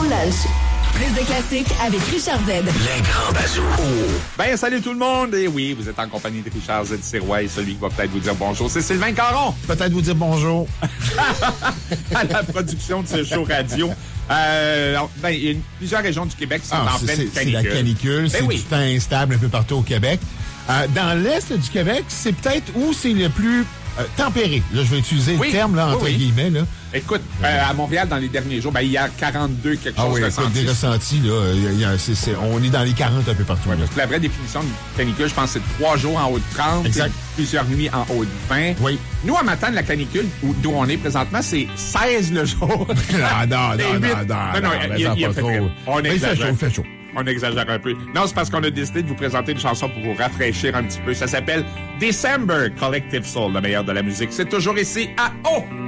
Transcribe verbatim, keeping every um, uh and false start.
lunch. Plus de classiques avec Richard Z. Les grands bazous. Ben, salut tout le monde. Et oui, vous êtes en compagnie de Richard Z. Sirois et celui qui va peut-être vous dire bonjour, c'est Sylvain Caron. Peut-être vous dire bonjour. À la production de ce show radio. Euh, ben, il y a une, plusieurs régions du Québec qui sont Ah, en c'est, pleine c'est, canicule. c'est la canicule. Ben c'est oui. du temps instable un peu partout au Québec. Euh, dans l'est du Québec, c'est peut-être où c'est le plus euh, tempéré. Là, je vais utiliser Oui. le terme, là, entre Oui, oui. guillemets, là. Écoute, euh, à Montréal, dans les derniers jours, ben, hier, quarante-deux quelque Ah chose oui, de écoute, ressentis. des ressentis, là, il y a- c'est, c'est, on est dans les quarante un peu partout. Ouais, là. parce que la vraie définition de canicule, je pense, c'est trois jours en haut de trente, Exact. et plusieurs nuits en haut de vingt. Oui. Nous, à Matane, la canicule, où, d'où on est présentement, c'est seize le jour. Ah, non, Les non, huit. non, non, non, non, non, il, mais il, il a pas fait trop. très- On Mais il fait exagère. chaud, il fait chaud. On exagère un peu. Non, c'est parce qu'on a décidé de vous présenter une chanson pour vous rafraîchir un petit peu. Ça s'appelle December Collective Soul, le meilleur de la musique. C'est toujours ici à O!